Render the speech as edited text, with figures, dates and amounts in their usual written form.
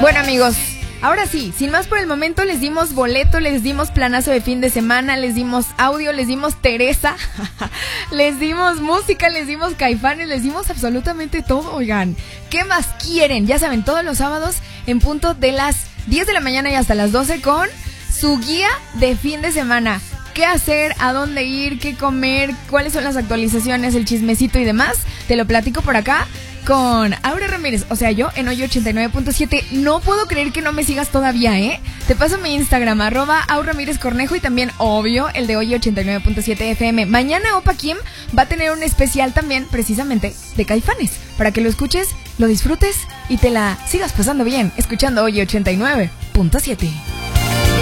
Bueno, amigos, ahora sí, sin más por el momento, les dimos boleto, les dimos planazo de fin de semana, les dimos audio, les dimos Teresa, les dimos música, les dimos Caifanes, les dimos absolutamente todo, oigan. ¿Qué más quieren? Ya saben, todos los sábados en punto de las 10 de la mañana y hasta las 12 con su guía de fin de semana. ¿Qué hacer? ¿A dónde ir? ¿Qué comer? ¿Cuáles son las actualizaciones? El chismecito y demás. Te lo platico por acá con Aura Ramírez, o sea, yo en Hoy 89.7. No puedo creer que no me sigas todavía, ¿eh? Te paso mi Instagram, @Aura Ramírez Cornejo, y también, obvio, el de Hoy 89.7 FM. Mañana Opa Kim va a tener un especial también, precisamente, de Caifanes, para que lo escuches, lo disfrutes y te la sigas pasando bien, escuchando Hoy 89.7.